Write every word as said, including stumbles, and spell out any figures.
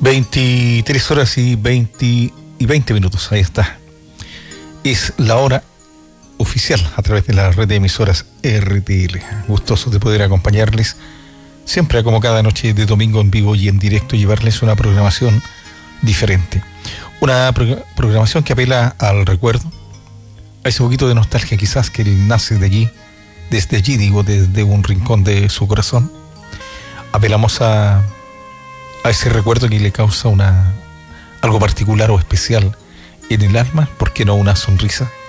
veintitrés horas y veinte, y veinte minutos, ahí está. Es la hora oficial a través de la red de emisoras R T L. Gustoso de poder acompañarles siempre, como cada noche de domingo, en vivo y en directo, llevarles una programación diferente. Una pro- programación que apela al recuerdo, a ese poquito de nostalgia quizás que nace de allí, desde allí digo, desde un rincón de su corazón. Apelamos a, a ese recuerdo que le causa una, algo particular o especial en el alma, ¿por qué no una sonrisa?